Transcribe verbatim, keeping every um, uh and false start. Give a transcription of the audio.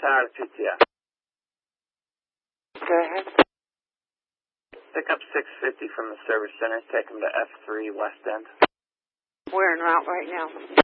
Tower to P T S. Go ahead. Pick up six fifty from the service center. Take him to F three West End. We're en route right now.